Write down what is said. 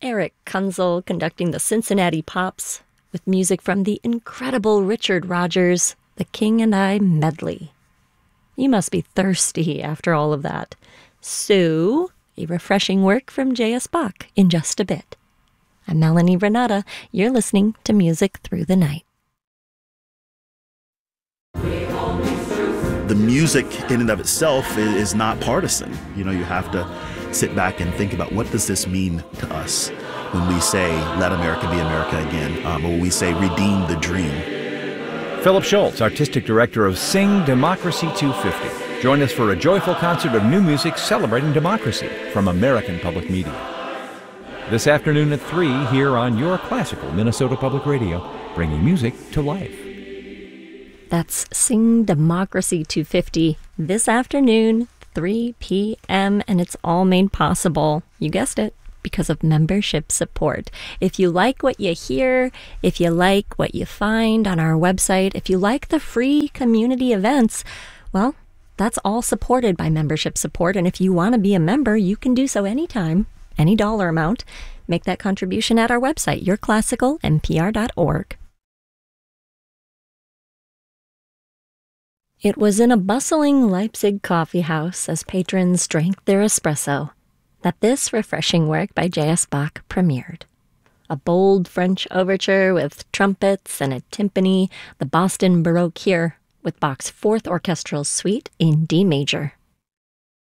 Eric Kunzel conducting the Cincinnati Pops with music from the incredible Richard Rodgers, The King and I Medley. You must be thirsty after all of that. So, a refreshing work from J.S. Bach in just a bit. I'm Melanie Renata. You're listening to Music Through the Night. The music in and of itself is not partisan. You know, you have to sit back and think about, what does this mean to us when we say, let America be America again, or when we say, redeem the dream. Philip Schultz, Artistic Director of Sing Democracy 250. Join us for a joyful concert of new music celebrating democracy from American Public Media. This afternoon at 3 here on your classical Minnesota Public Radio, bringing music to life. That's Sing Democracy 250 this afternoon, 3 p.m., and it's all made possible, you guessed it, because of membership support. If you like what you hear, if you like what you find on our website, if you like the free community events, well, that's all supported by membership support. And if you want to be a member, you can do so anytime, any dollar amount. Make that contribution at our website, yourclassicalnpr.org. It was in a bustling Leipzig coffee house as patrons drank their espresso that this refreshing work by J.S. Bach premiered. A bold French overture with trumpets and a timpani, the Boston Baroque here, with Bach's Fourth Orchestral Suite in D major.